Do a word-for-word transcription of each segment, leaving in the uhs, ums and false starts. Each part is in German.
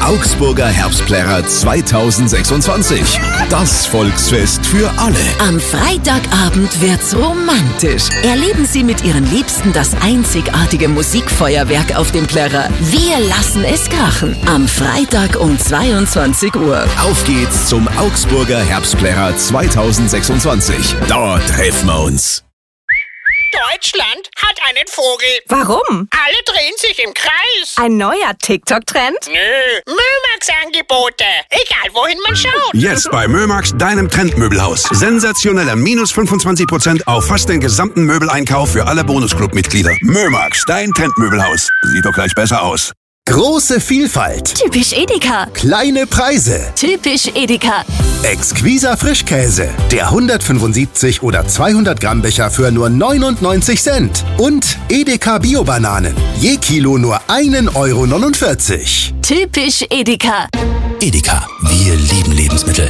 Augsburger Herbstplärrer zweitausendsechsundzwanzig. Das Volksfest für alle. Am Freitagabend wird's romantisch. Erleben Sie mit Ihren Liebsten das einzigartige Musikfeuerwerk auf dem Plärrer. Wir lassen es krachen. Am Freitag um zweiundzwanzig Uhr. Auf geht's zum Augsburger Herbstplärrer zweitausendsechsundzwanzig. Dort treffen wir uns. Deutschland hat einen Vogel. Warum? Alle drehen sich im Kreis. Ein neuer TikTok-Trend? Nö, Mömax-Angebote. Egal, wohin man schaut. Jetzt bei Mömax, deinem Trendmöbelhaus. Sensationeller minus fünfundzwanzig Prozent auf fast den gesamten Möbeleinkauf für alle Bonusclub-Mitglieder. Mömax, dein Trendmöbelhaus. Sieht doch gleich besser aus. Große Vielfalt. Typisch Edeka. Kleine Preise. Typisch Edeka. Exquiser Frischkäse. Der hundertfünfundsiebzig oder zweihundert Gramm Becher für nur neunundneunzig Cent. Und Edeka Bio-Bananen. Je Kilo nur ein Euro neunundvierzig. Typisch Edeka. Edeka. Wir lieben Lebensmittel.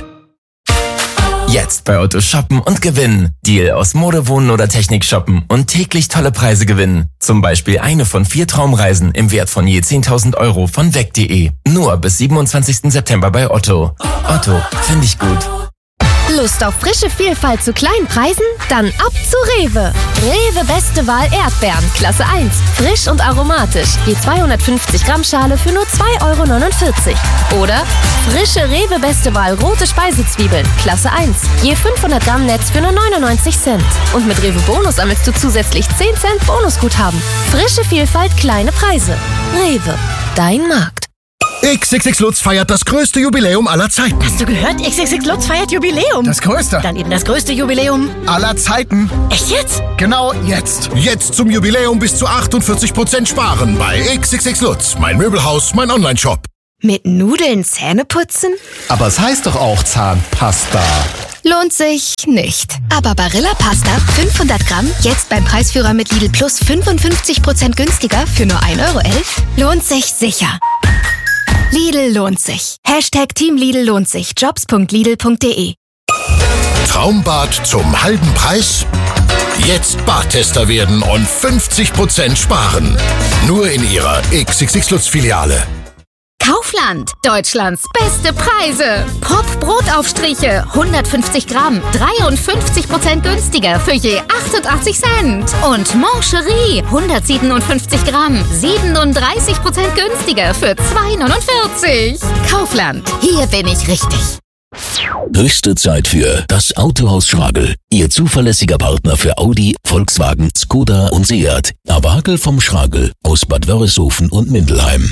Jetzt bei Otto shoppen und gewinnen. Deal aus Mode, Wohnen oder Technik shoppen und täglich tolle Preise gewinnen. Zum Beispiel eine von vier Traumreisen im Wert von je zehntausend Euro von weg punkt de. Nur bis siebenundzwanzigsten September bei Otto. Otto, finde ich gut. Lust auf frische Vielfalt zu kleinen Preisen? Dann ab zu Rewe. Rewe Beste Wahl Erdbeeren, Klasse eins. Frisch und aromatisch. Je zweihundertfünfzig Gramm Schale für nur zwei Euro neunundvierzig. Oder frische Rewe Beste Wahl rote Speisezwiebeln, Klasse eins. Je fünfhundert Gramm Netz für nur neunundneunzig Cent. Und mit Rewe Bonus sammelst du zusätzlich zehn Cent Bonusguthaben. Frische Vielfalt, kleine Preise. Rewe, dein Markt. X X X Lutz feiert das größte Jubiläum aller Zeiten. Hast du gehört? X X X Lutz feiert Jubiläum. Das größte. Dann eben das größte Jubiläum aller Zeiten. Echt jetzt? Genau jetzt. Jetzt zum Jubiläum bis zu achtundvierzig Prozent sparen bei X X X Lutz. Mein Möbelhaus, mein Onlineshop. Mit Nudeln Zähne putzen? Aber es heißt doch auch Zahnpasta. Lohnt sich nicht. Aber Barilla Pasta fünfhundert Gramm, jetzt beim Preisführer mit Lidl Plus fünfundfünfzig Prozent günstiger für nur ein Euro elf, lohnt sich sicher. Lidl lohnt sich. Hashtag Team Lidl lohnt sich. Jobs punkt lidl punkt de. Traumbad zum halben Preis? Jetzt Badtester werden und fünfzig Prozent sparen. Nur in Ihrer X X X Lutz Filiale. Kaufland, Deutschlands beste Preise. Pop Brotaufstriche, hundertfünfzig Gramm, dreiundfünfzig Prozent günstiger für je achtundachtzig Cent. Und Mancherie, hundertsiebenundfünfzig Gramm, siebenunddreißig Prozent günstiger für zwei neunundvierzig. Kaufland, hier bin ich richtig. Höchste Zeit für das Autohaus Schragel. Ihr zuverlässiger Partner für Audi, Volkswagen, Skoda und Seat. Aber Hackel vom Schragel aus Bad Wörishofen und Mindelheim.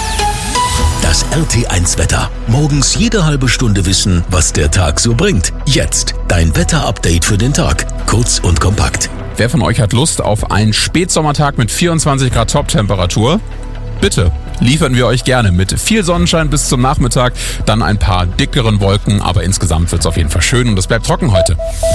Das R T eins Wetter. Morgens jede halbe Stunde wissen, was der Tag so bringt. Jetzt dein Wetter-Update für den Tag. Kurz und kompakt. Wer von euch hat Lust auf einen Spätsommertag mit vierundzwanzig Grad Top-Temperatur? Bitte, liefern wir euch gerne mit viel Sonnenschein bis zum Nachmittag, dann ein paar dickeren Wolken, aber insgesamt wird es auf jeden Fall schön und es bleibt trocken heute.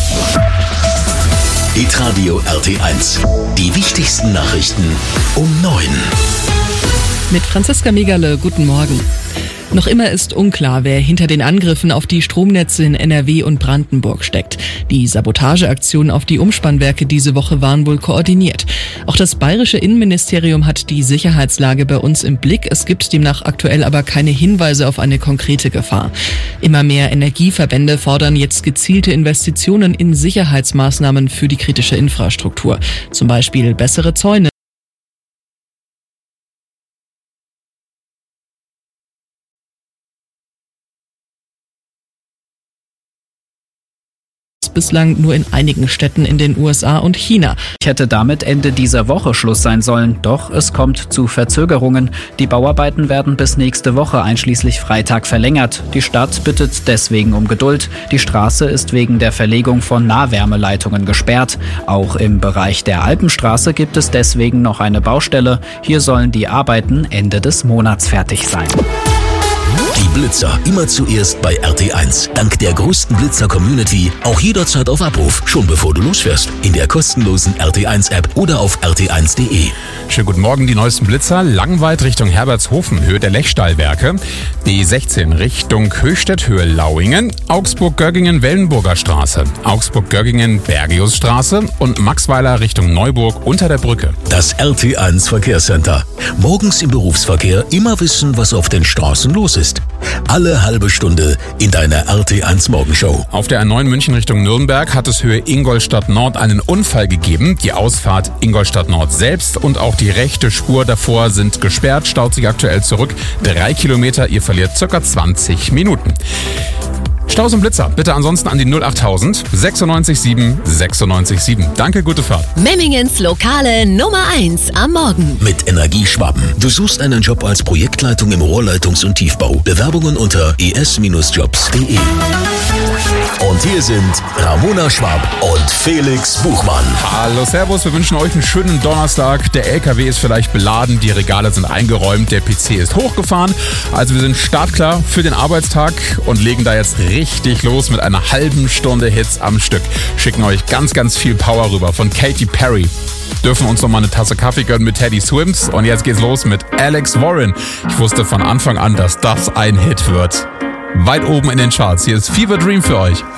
Hitradio R T eins. Die wichtigsten Nachrichten um neun. Mit Franziska Megerle, guten Morgen. Noch immer ist unklar, wer hinter den Angriffen auf die Stromnetze in N R W und Brandenburg steckt. Die Sabotageaktionen auf die Umspannwerke diese Woche waren wohl koordiniert. Auch das bayerische Innenministerium hat die Sicherheitslage bei uns im Blick. Es gibt demnach aktuell aber keine Hinweise auf eine konkrete Gefahr. Immer mehr Energieverbände fordern jetzt gezielte Investitionen in Sicherheitsmaßnahmen für die kritische Infrastruktur. Zum Beispiel bessere Zäune. Bislang nur in einigen Städten in den U S A und China. Hätte damit Ende dieser Woche Schluss sein sollen, doch es kommt zu Verzögerungen. Die Bauarbeiten werden bis nächste Woche einschließlich Freitag verlängert. Die Stadt bittet deswegen um Geduld. Die Straße ist wegen der Verlegung von Nahwärmeleitungen gesperrt. Auch im Bereich der Alpenstraße gibt es deswegen noch eine Baustelle. Hier sollen die Arbeiten Ende des Monats fertig sein. Die Blitzer immer zuerst bei R T eins. Dank der größten Blitzer-Community auch jederzeit auf Abruf, schon bevor du losfährst. In der kostenlosen R T eins App oder auf r t eins punkt de. Schönen guten Morgen, die neuesten Blitzer. Langweit Richtung Herbertshofen, Höhe der Lechstallwerke. B sechzehn Richtung Höchstädt, Höhe Lauingen. Augsburg-Göggingen, Wellenburger Straße. Augsburg-Göggingen, Bergiusstraße. Und Maxweiler Richtung Neuburg unter der Brücke. Das R T eins Verkehrscenter. Morgens im Berufsverkehr immer wissen, was auf den Straßen los ist. Alle halbe Stunde in deiner R T eins Morgenshow. Auf der A neun München Richtung Nürnberg hat es Höhe Ingolstadt Nord einen Unfall gegeben. Die Ausfahrt Ingolstadt Nord selbst und auch die rechte Spur davor sind gesperrt. Staut sich aktuell zurück. Drei Kilometer, ihr verliert circa zwanzig Minuten. Staus und Blitzer, bitte ansonsten an die null achttausend sechsundneunzig sieben sechsundneunzig sieben. Danke, gute Fahrt. Memmingens lokale Nummer eins am Morgen. Mit Energieschwaben. Du suchst einen Job als Projektleitung im Rohrleitungs- und Tiefbau. Bewerbungen unter e s jobs punkt de. Und hier sind Ramona Schwab und Felix Buchmann. Hallo, servus, wir wünschen euch einen schönen Donnerstag. Der L K W ist vielleicht beladen, die Regale sind eingeräumt, der P C ist hochgefahren. Also wir sind startklar für den Arbeitstag und legen da jetzt richtig los mit einer halben Stunde Hits am Stück. Schicken euch ganz, ganz viel Power rüber von Katy Perry. Dürfen uns noch mal eine Tasse Kaffee gönnen mit Teddy Swims. Und jetzt geht's los mit Alex Warren. Ich wusste von Anfang an, dass das ein Hit wird. Weit oben in den Charts. Hier ist Fever Dream für euch.